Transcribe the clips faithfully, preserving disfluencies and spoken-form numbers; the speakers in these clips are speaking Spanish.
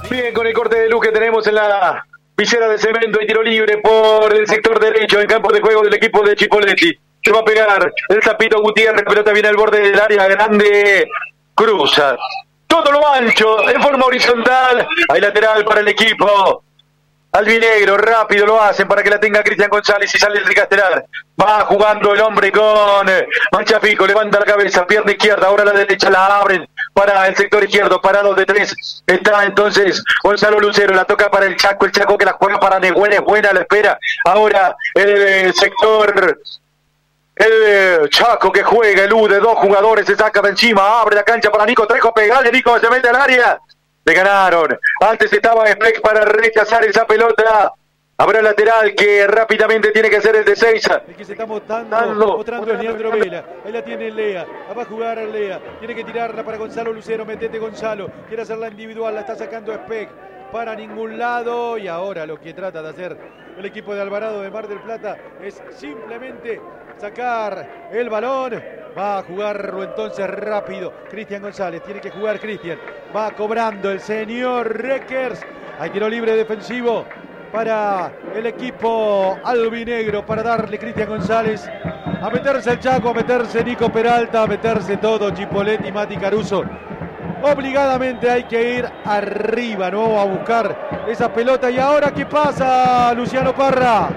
Bien, con el corte de luz que tenemos en la visera de cemento y tiro libre por el sector derecho en campo de juego del equipo de Chipolletti. Se va a pegar el Zapito Gutiérrez, pelota viene al borde del área grande, cruza todo lo ancho, en forma horizontal, hay lateral para el equipo albinegro, rápido lo hacen para que la tenga Cristian González y sale el Castelar. Va jugando el hombre con Manchafico, levanta la cabeza, pierna izquierda, ahora la derecha la abren para el sector izquierdo, parado de tres. Está entonces Gonzalo Lucero, la toca para el Chaco, el Chaco que la juega para Nehuena, es buena, la espera. Ahora el sector, el Chaco que juega, elude dos jugadores, se saca de encima, abre la cancha para Nico Trejo, pegale, Nico se mete al área. Le ganaron. Antes estaba Spleck para rechazar esa pelota. Habrá lateral que rápidamente tiene que hacer el de Seiza. El que se está mostrando, mostrando es Leandro Vela. Ahí la tiene Lea. Va a jugar Lea. Tiene que tirarla para Gonzalo Lucero. Metete Gonzalo. Quiere hacerla individual. La está sacando Spleck. Para ningún lado. Y ahora lo que trata de hacer el equipo de Alvarado de Mar del Plata es simplemente sacar el balón. Va a jugarlo entonces rápido Cristian González. Tiene que jugar Cristian. Va cobrando el señor Reckers. Hay tiro libre defensivo para el equipo albinegro, para darle Cristian González a meterse el Chaco, a meterse Nico Peralta, a meterse todo Chipolletti, Mati Caruso. Obligadamente hay que ir arriba, ¿no? A buscar esa pelota. ¿Y ahora qué pasa, Luciano Parra?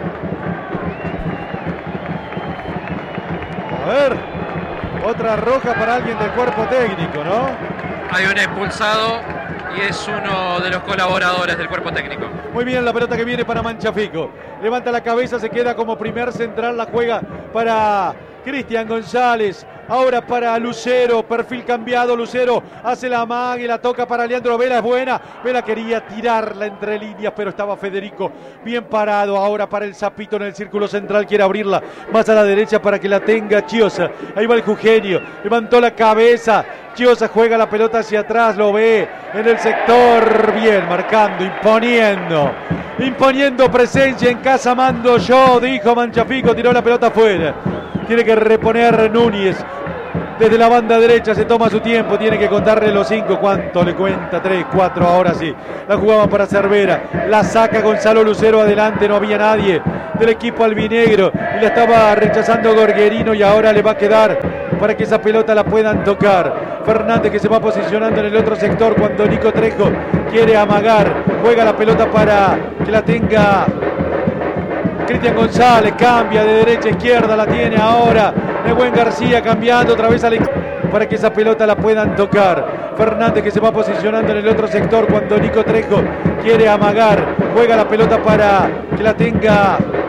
A ver, otra roja para alguien del cuerpo técnico, ¿no? Hay un expulsado y es uno de los colaboradores del cuerpo técnico. Muy bien, la pelota que viene para Manchafico. Levanta la cabeza, se queda como primer central, la juega para Cristian González. Ahora para Lucero, perfil cambiado, Lucero hace la magia y la toca para Leandro Vela, es buena. Vela quería tirarla entre líneas, pero estaba Federico bien parado. Ahora para el Zapito en el círculo central, quiere abrirla más a la derecha para que la tenga Chiosa. Ahí va el Jugenio, levantó la cabeza. Chiosa juega la pelota hacia atrás, lo ve en el sector, bien, marcando, imponiendo. Imponiendo presencia en casa, mando yo, dijo Manchafico, tiró la pelota afuera. Tiene que reponer Núñez. Desde la banda derecha se toma su tiempo, tiene que contarle los cinco. ¿Cuánto le cuenta? Tres, cuatro, ahora sí. La jugaban para Cervera. La saca Gonzalo Lucero adelante, no había nadie del equipo albinegro. Y la estaba rechazando Gorguerino y ahora le va a quedar para que esa pelota la puedan tocar. Fernández que se va posicionando en el otro sector cuando Nico Trejo quiere amagar. Juega la pelota para que la tenga Cristian González, cambia de derecha a izquierda, la tiene ahora Nehuen García cambiando otra vez a la para que esa pelota la puedan tocar. Fernández que se va posicionando en el otro sector cuando Nico Trejo quiere amagar. Juega la pelota para que la tenga